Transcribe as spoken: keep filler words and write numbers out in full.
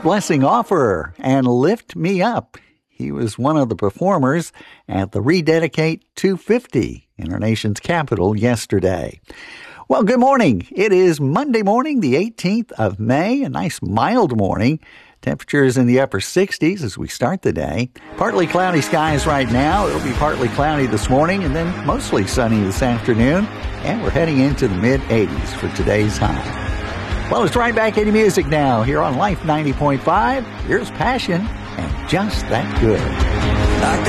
Blessing Offerer and Lift Me Up. He was one of the performers at the Rededicate two fifty in our nation's capital yesterday. Well, good morning. It is Monday morning, the eighteenth of May, a nice mild morning. Temperatures in the upper sixties as we start the day. Partly cloudy skies right now. It'll be partly cloudy this morning and then mostly sunny this afternoon. And we're heading into the mid eighties for today's high. Well, it's right back into music now here on Life ninety point five. Here's Passion and Just That Good. I